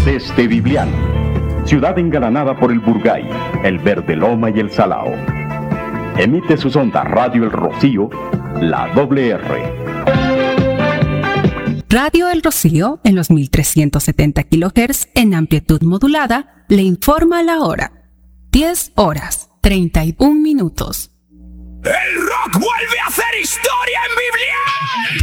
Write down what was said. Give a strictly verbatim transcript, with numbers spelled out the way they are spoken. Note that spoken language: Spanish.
Desde Biblián, ciudad engalanada por el Burgay, el Verde Loma y el Salao. Emite sus ondas Radio El Rocío, la doble R. Radio El Rocío, en los mil trescientos setenta kilohertz en amplitud modulada, le informa la hora. diez horas, treinta y un minutos. ¡El rock vuelve a hacer historia en Biblián!